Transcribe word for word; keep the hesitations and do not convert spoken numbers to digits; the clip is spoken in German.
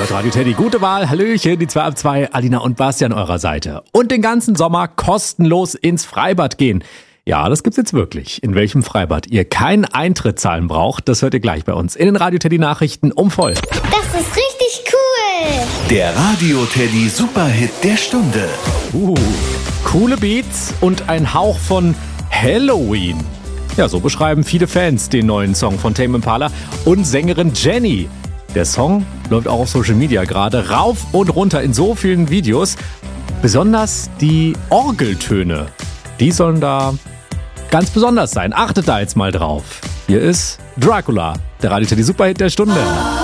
ist Radio Teddy. Gute Wahl, Hallöchen, die zwei ab zwei, Alina und Basti an eurer Seite. Und den ganzen Sommer kostenlos ins Freibad gehen. Ja, das gibt's jetzt wirklich. In welchem Freibad ihr keinen Eintritt zahlen braucht, das hört ihr gleich bei uns in den Radio Teddy Nachrichten um voll. Das ist richtig cool. Der Radio Teddy Superhit der Stunde. Uh, coole Beats und ein Hauch von Halloween. Ja, so beschreiben viele Fans den neuen Song von Tame Impala und Sängerin Jenny. Der Song läuft auch auf Social Media gerade rauf und runter in so vielen Videos. Besonders die Orgeltöne, die sollen da ganz besonders sein. Achtet da jetzt mal drauf. Hier ist Dracula, der Radio Teddy Superhit der Stunde.